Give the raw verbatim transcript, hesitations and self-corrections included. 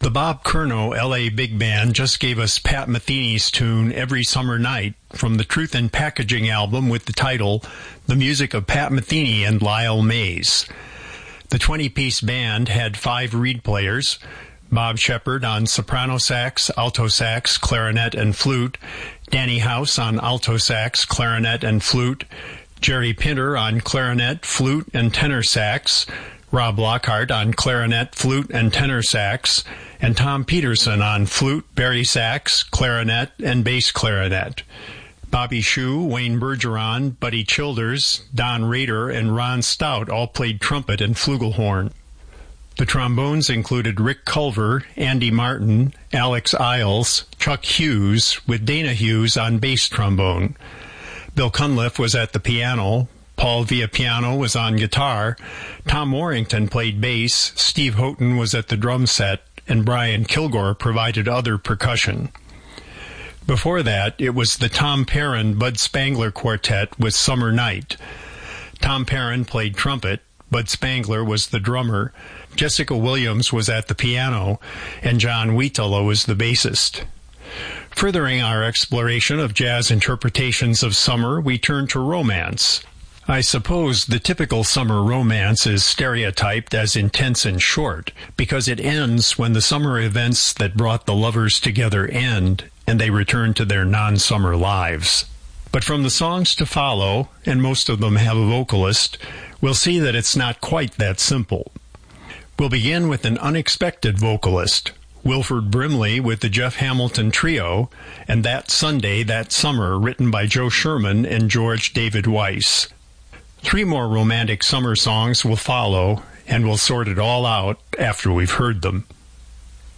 The Bob Curnow L A Big Band just gave us Pat Metheny's tune Every Summer Night from the Truth in Packaging album with the title The Music of Pat Metheny and Lyle Mays. The twenty-piece band had five reed players: Bob Shepard on soprano sax, alto sax, clarinet, and flute, Danny House on alto sax, clarinet, and flute, Jerry Pinter on clarinet, flute, and tenor sax, Rob Lockhart on clarinet, flute, and tenor sax, and Tom Peterson on flute, bari sax, clarinet, and bass clarinet. Bobby Shue, Wayne Bergeron, Buddy Childers, Don Rader, and Ron Stout all played trumpet and flugelhorn. The trombones included Rick Culver, Andy Martin, Alex Isles, Chuck Hughes, with Dana Hughes on bass trombone. Bill Cunliffe was at the piano, Paul Villapiano was on guitar, Tom Warrington played bass, Steve Houghton was at the drum set, and Brian Kilgore provided other percussion. Before that, it was the Tom Perrin Bud Spangler Quartet with Summer Night. Tom Perrin played trumpet, Bud Spangler was the drummer, Jessica Williams was at the piano, and John Wheatala was the bassist. Furthering our exploration of jazz interpretations of summer, we turn to romance. I suppose the typical summer romance is stereotyped as intense and short, because it ends when the summer events that brought the lovers together end, and they return to their non-summer lives. But from the songs to follow, and most of them have a vocalist, we'll see that it's not quite that simple. We'll begin with an unexpected vocalist, Wilford Brimley with the Jeff Hamilton Trio, and That Sunday, That Summer, written by Joe Sherman and George David Weiss. Three more romantic summer songs will follow, and we'll sort it all out after we've heard them.